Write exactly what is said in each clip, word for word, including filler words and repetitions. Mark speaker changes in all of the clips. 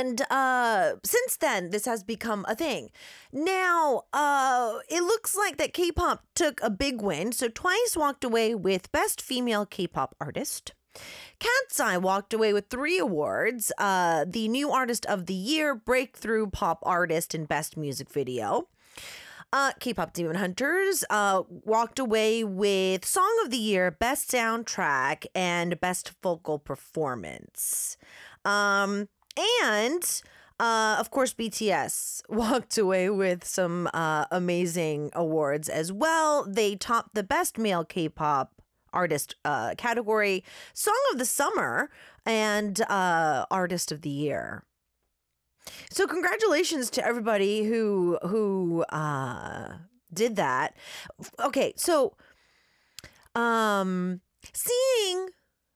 Speaker 1: And uh, since then, this has become a thing. Now, uh, it looks like that K-pop took a big win. So Twice walked away with Best Female K-pop Artist. Cat's Eye walked away with three awards. Uh, the New Artist of the Year, Breakthrough Pop Artist, and Best Music Video. Uh, K-pop Demon Hunters uh, walked away with Song of the Year, Best Soundtrack, and Best Vocal Performance. Um, and, uh, of course, B T S walked away with some uh, amazing awards as well. They topped the Best Male K-pop Artist uh, category, Song of the Summer, and uh, Artist of the Year. So congratulations to everybody who who uh, did that. Okay, so um, seeing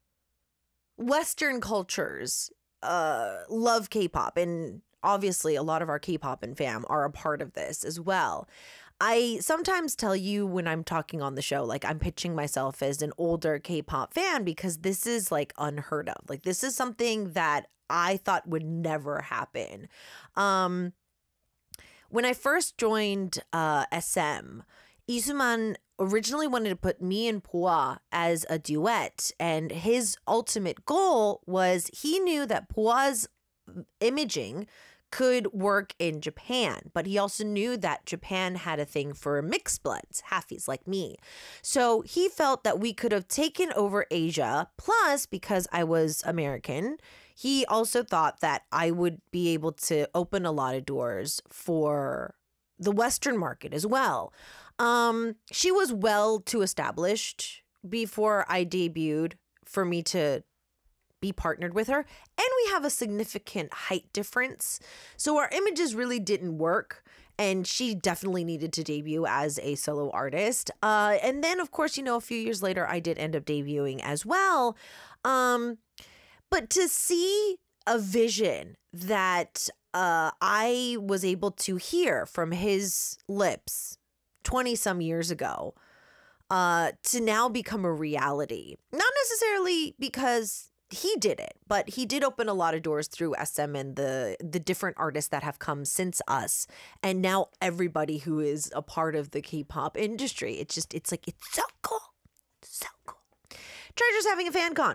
Speaker 1: Western cultures uh, love K-pop, and obviously a lot of our K-pop and fam are a part of this as well. I sometimes tell you when I'm talking on the show, like I'm pitching myself as an older K-pop fan because this is like unheard of. Like this is something that I thought would never happen. Um, when I first joined uh, S M, Isuman originally wanted to put me and Pua as a duet, and his ultimate goal was he knew that Pua's imaging could work in Japan, but he also knew that Japan had a thing for mixed bloods, halfies like me. So he felt that we could have taken over Asia. Plus, because I was American, he also thought that I would be able to open a lot of doors for the Western market as well. Um, she was well too established before I debuted for me to be partnered with her, and we have a significant height difference, so our images really didn't work, and she definitely needed to debut as a solo artist. Uh, and then, of course, you know, a few years later, I did end up debuting as well. Um, but to see a vision that uh, I was able to hear from his lips twenty some years ago, uh, to now become a reality, not necessarily because he did it, but he did open a lot of doors through S M and the the different artists that have come since us, and now everybody who is a part of the K-pop industry. It's just, it's like, it's so cool, so cool. Treasure's having a fan con.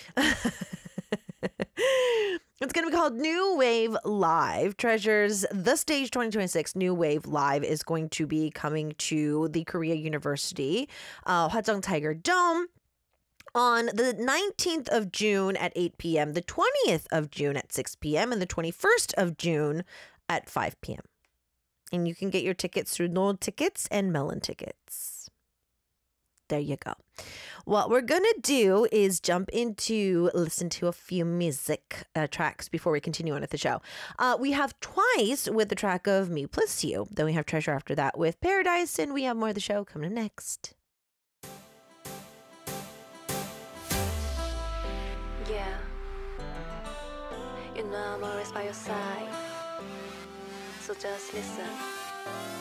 Speaker 1: It's going to be called New Wave Live. Treasure's The Stage twenty twenty-six New Wave Live is going to be coming to the Korea University, uh, Hwajeong Tiger Dome, on the nineteenth of June at eight p.m., the twentieth of June at six p.m., and the twenty-first of June at five p.m. And you can get your tickets through Noel Tickets and Melon Tickets. There you go. What we're going to do is jump into listen to a few music uh, tracks before we continue on with the show. Uh, we have Twice with the track of Me Plus You. Then we have Treasure after that with Paradise, and we have more of the show coming next.
Speaker 2: Yeah, you know I'm always by your side, so just listen.